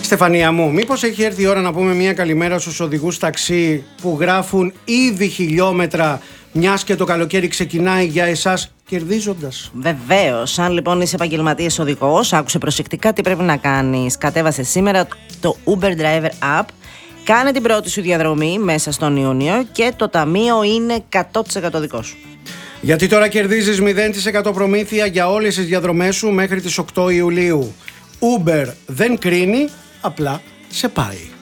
Στεφανία μου, μήπως έχει έρθει η ώρα να πούμε μια καλημέρα στους οδηγούς ταξί που γράφουν ήδη χιλιόμετρα, μιας και το καλοκαίρι ξεκινάει για εσάς κερδίζοντας? Βεβαίως. Αν λοιπόν είσαι επαγγελματίας οδηγός, άκουσε προσεκτικά τι πρέπει να κάνεις. Κατέβασε σήμερα το Uber Driver App, κάνε την πρώτη σου διαδρομή μέσα στον Ιούνιο και το ταμείο είναι 100% δικό σου. Γιατί τώρα κερδίζεις 0% προμήθεια για όλες τις διαδρομές σου μέχρι τις 8 Ιουλίου. Uber δεν κρίνει, απλά σε πάει.